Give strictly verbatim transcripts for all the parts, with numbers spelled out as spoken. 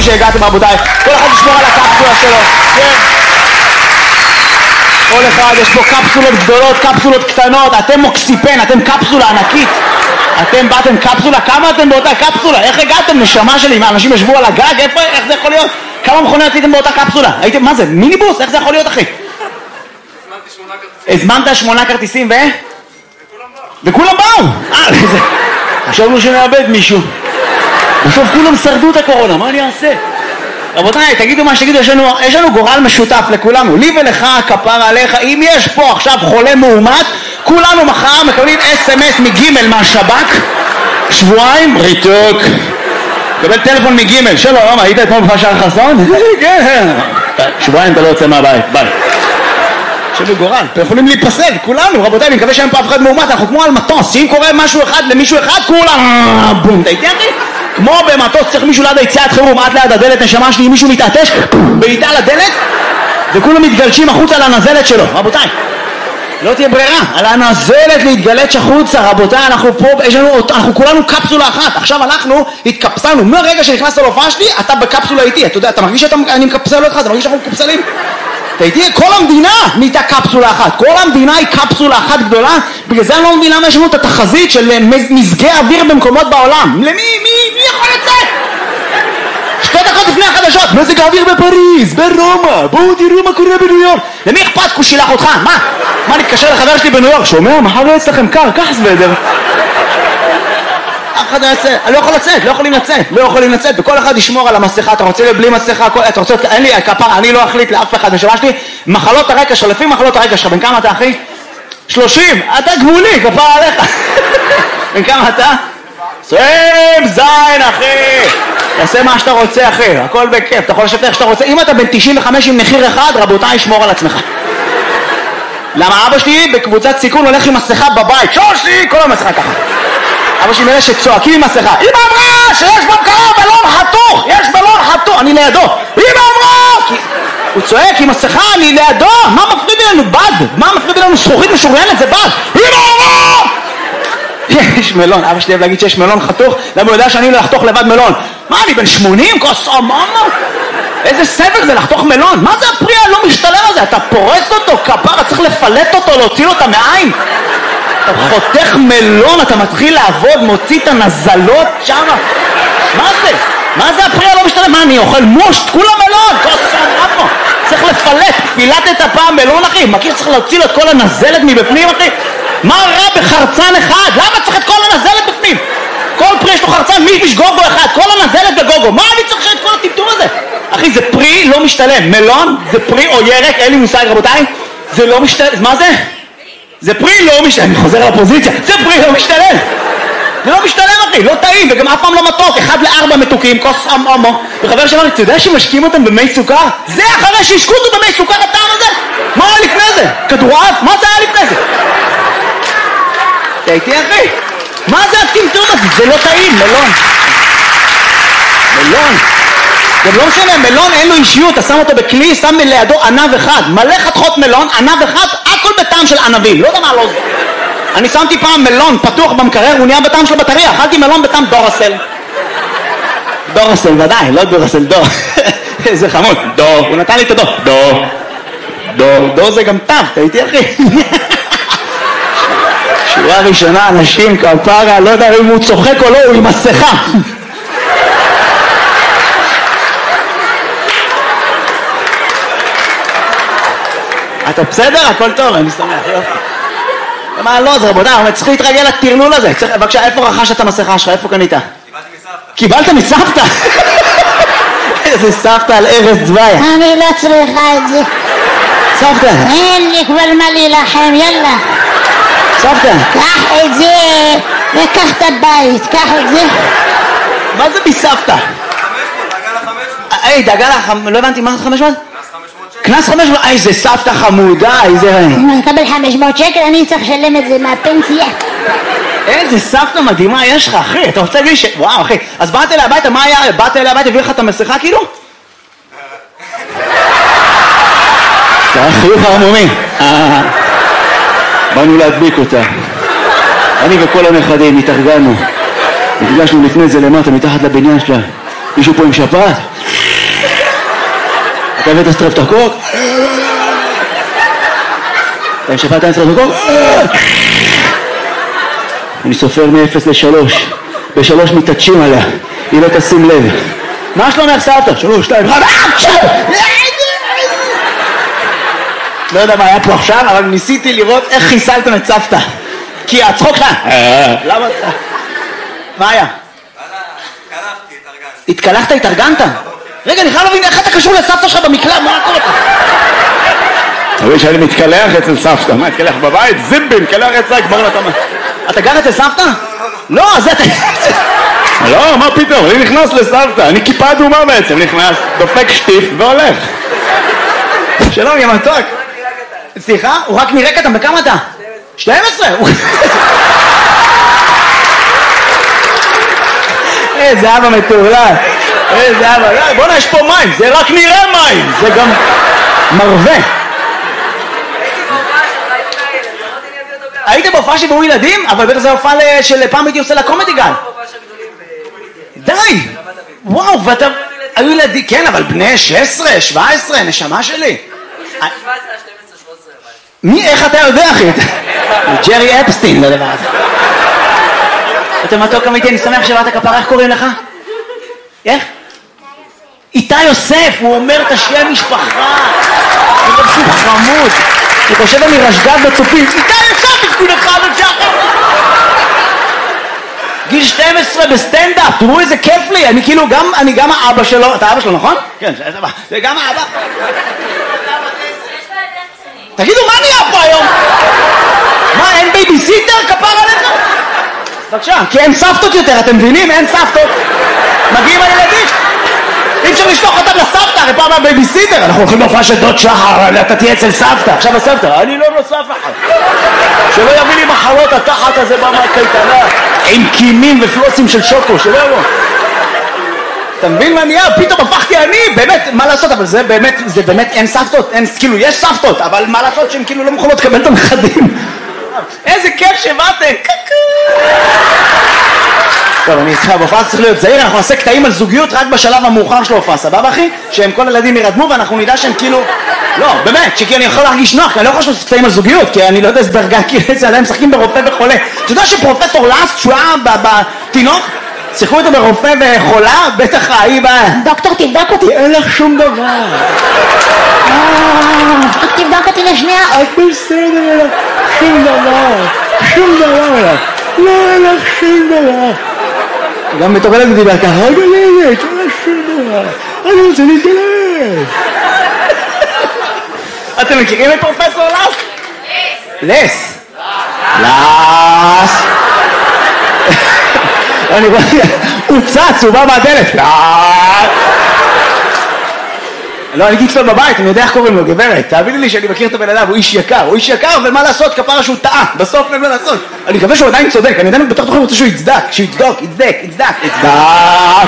שהגעתם רבותיי. כל אחד ישמור על הקפסולה שלו. כן. כל אחד, יש פה קפסולות גדולות, קפסולות קטנות, אתם מוקסיפן, אתם קפסולה ענקית. אתם באתם קפסולה, כמה אתם באותה קפסולה? איך הגעתם? נשמה שלי, מה, אנשים ישבו על הגג? איפה, איך זה יכול להיות? כמה מכוניות הייתם באותה קפסולה? הייתם, מה זה, מיניבוס? איך זה יכול להיות, אחי? הזמנתי שמונה כרטיסים. הזמנת שמונה כרטיסים ו... וכולם באו! אה, זה... חשבנו שנאבד מישהו. בסוף כולם שרדו את הקורונה, מה אני אעשה? רבותיי, תגידו מה שתגידו, יש לנו, יש לנו גורל משותף לכולנו, לי ולך, כפרה עליך, אם יש פה עכשיו חולה מאומת, כולנו מחר מקבלים אס אם אס מגימל מהשב"כ, שבועיים, ריתוק, קבל טלפון מגימל, שלום, היית אתמול בחשאר חסון? כן, שבועיים אתה לא יוצא מהבית, ביי. יש לנו גורל, אתם יכולים להיפסד, כולנו, רבותיי, אני מקווה שאין פה אף אחד מאומת, אנחנו כמו על מטוס, שאם קורה משהו אחד למישהו אחד, כולם, בום, אתה איתי אחי? כמו במטוס צריך מישהו ליד היציאת חירום, עד ליד הדלת, נשמה שלי, אם מישהו מתעטש, בעיטה לדלת, וכולם מתגלשים החוצה על הנזלת שלו, רבותיי. לא תהיה ברירה, על הנזלת להתגלש החוצה, רבותיי, אנחנו פה, יש לנו, אנחנו כולנו קפסולה אחת, עכשיו אנחנו התקפסלנו, מהרגע שנכנסת להופעה שלי, אתה בקפסולה איתי, אתה יודע, אתה מרגיש שאני מקפסל אותך, אתה מרגיש שאנחנו מקפסלים? אתה איתי, כל המדינה נהייתה קפסולה אחת, כל המדינה היא קפסולה אחת גדולה, בגלל זה אני לא מבין למה יש לנו את התחזית של מזגי אוויר במקומות בעולם. למי, מי, מי יכול לצאת? שתי דקות לפני החדשות, מזג האוויר בפריז, ברומא, בואו תראו מה קורה בניו יורק. למי אכפת? הוא שילח אותך, מה? מה, נתקשר לחבר שלי בניו יורק, שומע? מחר לא יצא לכם קר, קח סוודר. אף אחד לא יצא, אני לא יכול לצאת, לא יכולים לצאת, לא יכולים לצאת, וכל אחד ישמור על המסכה, אתה רוצה בלי מסכה, אתה רוצה, אין לי, כפרה, אני לא אחליט לאף אחד, נשמה שלי, מחלות הרקע שלך, לפי מחלות הרקע שלך, בן כמה אתה אחי? שלושים, אתה גבולי, כפרה עליך. בן כמה אתה? עשרים זין אחי, תעשה מה שאתה רוצה אחי, הכל בכיף, אתה יכול לשבת איך שאתה רוצה, אם אתה בן תשעים וחמש עם מחיר אחד, רבותיי, שמור על עצמך. למה אבא שלי בקבוצת סיכון הולך עם מסכה בבית, שושי, כל המסכה ככה. אבא שלי מאלה שצועקים עם מסכה, אמא אמרה שיש בקרה בלון חתוך, יש בלון חתוך, אני לידו, אמא אמרה, הוא צועק עם מסכה, אני לידו, מה מפריד לנו בד? מה מפריד לנו זכוכית משוריינת? זה בד, אמא אמרה! יש מלון, אבא שלי אוהב להגיד שיש מלון חתוך, למה הוא יודע שאני לא לחתוך לבד מלון? מה, אני בן שמונים? כוס אממה? איזה סבל זה לחתוך מלון? מה זה הפרי הלא משתלם הזה? אתה פורס אותו, כפרה, צריך לפלט אותו, להוציא לו את המעיים. אתה חותך מלון, אתה מתחיל לעבוד, מוציא את הנזלות שם. מה זה? מה זה הפרי הלא משתלם? מה, אני אוכל מושט? כולה מלון, כוס אממה. צריך לפלט, פילטת הפעם מלון אחי, מכיר צריך להוציא לו את כל הנזלת מבפנים אחי? מה רע בחרצן אחד? למה צריך את כל הנזלת בפנים? כל פרי יש לו חרצן, מי יש גוגו אחד, כל הנזלת בגוגו, מה אני צריך את כל הטמטום הזה? אחי, זה פרי לא משתלם, מלון זה פרי או ירק, אין לי מושג רבותיי, זה לא משתלם, מה זה? זה פרי לא משתלם, אני חוזר לפוזיציה, זה פרי לא משתלם, זה לא משתלם אחי, לא טעים, וגם אף פעם לא מתוק, אחד לארבע מתוקים, כוס אמו, וחבר שאמר לי, אתה יודע שמשקים אותם במי סוכר? זה אחרי שהשקו אותו במי סוכר הטעם הזה? מה היה לפני זה? כדורעף? מה זה היה לפני זה? אתה איתי אחי? מה זה הטמטום הזה? זה לא טעים, מלון. מלון. זה לא משנה, מלון אין לו אישיות, אתה שם אותו בכלי, שם לידו ענב אחד, מלא חתכות מלון, ענב אחד, הכל בטעם של ענבים, לא יודע מה לא זה. אני שמתי פעם מלון פתוח במקרר, הוא נהיה בטעם של בטריה, אכלתי מלון בטעם דורסל. דורסל, ודאי, לא דורסל, דור. איזה חמוד, דור, הוא נתן לי את הדור. דור. דור, דור זה גם טב, אתה איתי אחי? שורה ראשונה, אנשים כפרה, לא יודע אם הוא צוחק או לא, הוא עם מסכה. אתה בסדר? הכל טוב, אני שמח, יופי. מה לא, זה רבודה, הוא צריך להתרגל לטרלול הזה. בבקשה, איפה רכשת את המסכה שלך? איפה קנית? קיבלת מסבתא. קיבלת מסבתא? איזה סבתא על ארץ צבאי. אני לא צריכה את זה. סבתא. אין לי כבר מה להילחם, יאללה. סבתא. קח את זה, וקח את הבית, קח את זה. מה זה מסבתא? חמש מאות, דאגה לחמש מאות. היי, דאגה לחמש... לא הבנתי, מה זה חמש מאות? קנס חמש מאות, איזה סבתא חמודה, איזה... אם אני אקבל חמש מאות שקל, אני צריך לשלם את זה מהפנסיה. איזה סבתא מדהימה יש לך, אחי, אתה רוצה להגיד ש... וואו, אחי, אז באת אליי הביתה, מה היה? באת אליי הביתה, הביא לך את המסכה כאילו? זה היה חיוך הרמומי. באנו להדביק אותה. אני וכל הנכדים התארגנו. נפגשנו לפני זה למטה, מתחת לבניין שלה. מישהו פה עם שפעת? אתה הבאת סטרפטוקוק? אתה המשפעת סטרפטוקוק? אני סופר מ-אפס ל-שלוש. בשלוש מתעטשים עליה, היא לא תשים לב. מה שלומך סבתא? שלוש, שתיים, אחד, לא יודע מה היה פה עכשיו, אבל ניסיתי לראות איך חיסלתם את סבתא. כי הצחוק שלה... למה? מה היה? קלחתי, התארגנתי. התקלחת, התארגנת? רגע, אני חייב להבין איך אתה קשור לסבתא שלך במקלט, מה קורה פה? תראי שאני מתקלח אצל סבתא, מה, התקלח בבית? זימבי, מתקלח אצלה, כבר לא תמה. אתה גר אצל סבתא? לא, זה אתה... לא, מה פתאום, אני נכנס לסבתא, אני כיפה אדומה בעצם, נכנס, דופק שטיף והולך. שלום, יא מתוק. סליחה? הוא רק נראה קטן, בכמה אתה? שתים עשרה. איזה אבא מטורלל. איזה אבא. בוא'נה, יש פה מים, זה רק נראה מים. זה גם מרווה. היית בהופעה שבאו ילדים? אבל בטח זה הופעה של פעם הייתי עושה לקומדי גל. די! וואו, ואתה... היו ילדים, כן, אבל בני שש עשרה, שבע עשרה, נשמה שלי. מי, איך אתה יודע, אחי? ג'רי אפסטין, זה דבר הזה. אתה מתוק אמיתי, אני שמח שבאת כפרה, איך קוראים לך? איך? איתי יוסף, הוא אומר את השם משפחה. הוא אומר שהוא חמוד. אני חושב אני רשגז בצופים. איתי יוסף, תקון אחד ושחר. גיל שתים עשרה בסטנדאפ, תראו איזה כיף לי. אני כאילו גם, אני גם האבא שלו. אתה אבא שלו, נכון? כן, זה גם האבא. תגידו, מה נהיה פה היום? מה, אין בייביסיטר? כפר עליך? בבקשה, כי אין סבתות יותר, אתם מבינים? אין סבתות. מגיעים הילדים. אי אפשר לשלוח אותם לסבתא, הרי פעם הבייביסיטר. אנחנו הולכים להופעה של דוד שחר, אתה תהיה אצל סבתא. עכשיו הסבתא, אני לא נוסף אחד. שלא יביא לי מחלות התחת הזה במקייטנה, עם קימים ופלוסים של שוקו, שלא יבוא. אתה מבין מה נהיה? פתאום הפכתי אני, באמת, מה לעשות? אבל זה באמת, זה באמת אין סבתות, אין, כאילו, יש סבתות, אבל מה לעשות שהן כאילו לא מוכנות לקבל את הנכדים? איזה כיף שבאתם! טוב, אני איתך, בהופעה צריך להיות זהיר, אנחנו נעשה קטעים על זוגיות רק בשלב המאוחר של ההופעה, סבבה אחי? שהם כל הילדים ירדמו ואנחנו נדע שהם כאילו... לא, באמת, שכי אני יכול להרגיש נוח, כי אני לא יכול לעשות קטעים על זוגיות, כי אני לא יודע איזה דרגה, כי איזה עליהם משחקים ברופא וחולה. אתה יודע שפרופסור לאסט, שהוא היה בתינוק, שיחקו איתו ברופא וחולה, בטח ההיא ב... דוקטור, תבדוק אותי. אין לך שום דבר. רק תבדוק אותי לשנייה. את בסדר, אין לך שום דבר. שום דבר. לא, אין לך שום דבר. גם בתור ילד דיבר ככה, רגע לילד, אין לך שום דבר. אני רוצה להתגלש. אתם מכירים את פרופסור לס? לס. לס. אני רואה, הוא צץ, הוא בא מהדלת. לא, אני גיצפל בבית, אני יודע איך קוראים לו, גברת. תאביני לי שאני מכיר את הבן אדם, הוא איש יקר. הוא איש יקר, ומה לעשות? כפרה שהוא טעה. בסוף אין מה לעשות. אני מקווה שהוא עדיין צודק. אני עדיין בתוך תוכן רוצה שהוא יצדק. שהוא יצדוק, יצדק, יצדק, יצדק.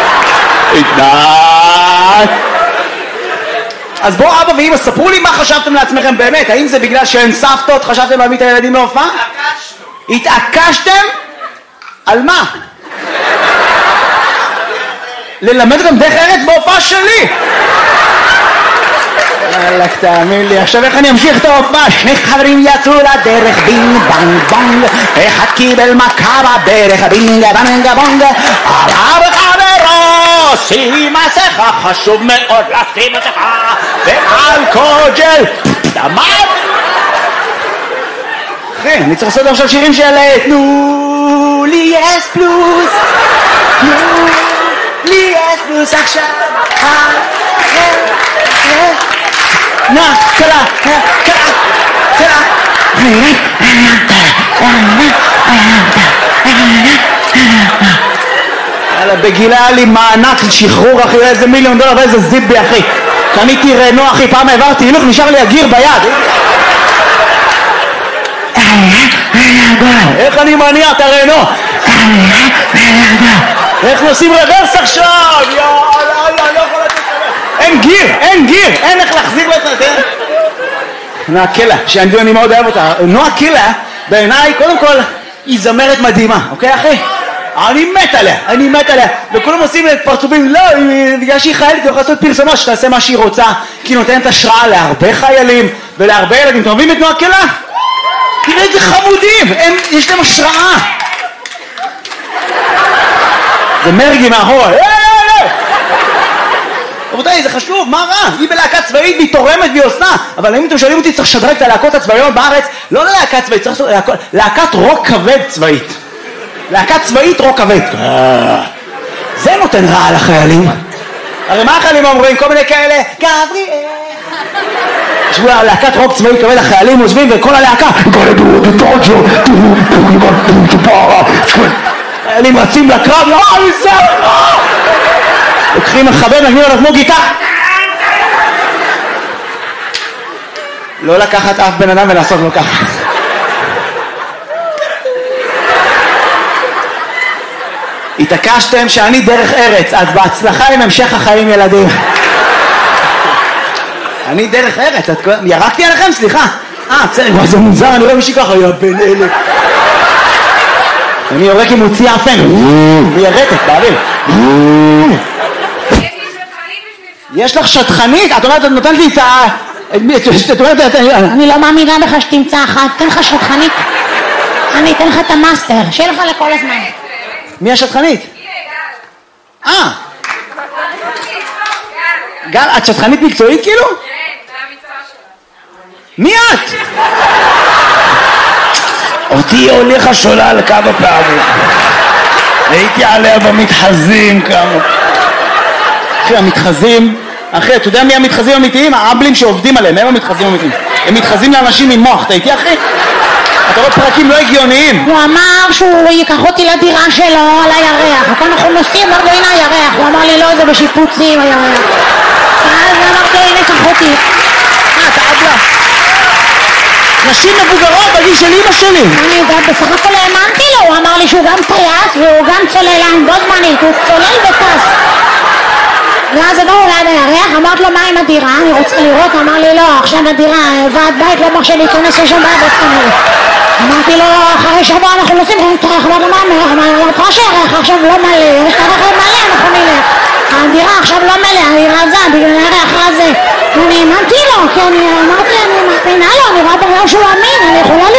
יצדק. אז בואו אבא ואמא, ספרו לי מה חשבתם לעצמכם באמת. האם זה בגלל שאין סבתות, חשבתם להביא את הילדים להופעה? התעקשנו. התעקשתם? על מה? ללמד אותם דרך ארץ בהופעה שלי. וואלק, תאמין לי, עכשיו איך אני אמשיך את ההופעה? שני חברים יצאו לדרך, בינג בנג בונג, אחד קיבל מכה בברך, בינג בנג בונג, עלה בחברו, שים מסכה, חשוב מאוד לשים מסכה, ואלכוג'ל, דמת. אחי, אני צריך לעשות עכשיו שירים של תנו לי אס פלוס, תנו לי אס פלוס עכשיו, נא, קלה, קלה, קלה. יאללה, בגילה היה לי מענק שחרור, אחי, איזה מיליון דולר ואיזה זיבי, אחי. קניתי רנו, אחי, פעם העברתי, הילוך, נשאר לי הגיר ביד. איך אני מניע את הרנו? איך נוסעים רוורס עכשיו? יאללה, יאללה, לא יכול לתת לך. אין גיר, אין גיר, אין איך להחזיר לך, תראה. נועה קילה, שאני מאוד אוהב אותה. נועה קילה, בעיניי, קודם כל, היא זמרת מדהימה, אוקיי אחי? אני מת עליה, אני מת עליה, וכולם עושים את פרצופים, לא, בגלל שהיא חיילת, היא יכולה לעשות פרסומות שתעשה מה שהיא רוצה, כי היא נותנת השראה להרבה חיילים ולהרבה ילדים. אתם אוהבים את תנועה כלה? תראה איזה חמודים, הם, יש להם השראה. זה מרגי מאחורה, רבותיי, זה חשוב, מה רע? היא בלהקה צבאית והיא תורמת והיא עושה, אבל אם אתם שואלים אותי, צריך לשדרג את הלהקות הצבאיות בארץ, לא ללהקה צבאית, צריך לעשות להקת רוק כבד צבאית. להקת צבאית רוק כבד. זה נותן רע לחיילים. הרי מה החיילים אומרים? כל מיני כאלה, גבריאל. ישבו להקת רוק צבאית כבד, החיילים עוזבים וכל הלהקה, חיילים רצים לקרב, לא, אני זר, לוקחים מחבר, נגנים עליו כמו גיטה. לא לקחת אף בן אדם ולעשות לו ככה. התעקשתם שאני דרך ארץ, אז בהצלחה עם המשך החיים ילדים. אני דרך ארץ, את... ירקתי עליכם? סליחה. אה, בסדר, זה מוזר, אני רואה מישהי ככה, יא בן אלה. אני יורק עם מוציא אפן, מיירטת, באוויר. יש לך שטחנית? את אומרת, את נותנת לי את ה... את אומרת, אני לא מאמינה בך שתמצא אחת, תן לך שטחנית. אני אתן לך את המאסטר, שיהיה לך לכל הזמן. מי השטחנית? אה. גל, את שטחנית מקצועית כאילו? כן, זה המקצוע שלה. מי את? אותי הוליכה שולל כמה פעמים. הייתי עליה במתחזים כמה. אחי, המתחזים, אחי, אתה יודע מי המתחזים האמיתיים? האבלים שעובדים עליהם, הם המתחזים האמיתיים. הם מתחזים לאנשים עם מוח, אתה איתי אחי? אתה רואה פרקים לא הגיוניים. הוא אמר שהוא ייקח אותי לדירה שלו על הירח. הכל אנחנו נוסעים, אמרתי לו הנה הירח. הוא אמר לי לא, זה בשיפוצים הירח. אז אמרתי לו הנה קח אותי. אה, אתה אבלה. נשים מבוגרות בגיל של אמא שלי. אני יודעת, בסך הכל האמנתי לו. הוא אמר לי שהוא גם טייס והוא גם צוללן בו זמנית. הוא צולל וטס. ואז עברנו ליד הירח, אמרת לו מה עם הדירה? אני רוצה לראות, אמר לי לא, עכשיו הדירה, ועד בית לא מרשה להיכנס לשם בעד עצמי. אמרתי לו, אחרי שבוע אנחנו נוסעים, אמרתי לו מה אומר? אמרתי לו שהירח עכשיו לא מלא, יש את הרכב מלא, אנחנו נלך. הדירה עכשיו לא מלא, אני רזה, בגלל הירח רזה. אני האמנתי לו, כי אני אמרתי, אני מאמינה לו, אני רואה בריאו שהוא אמין, אני יכולה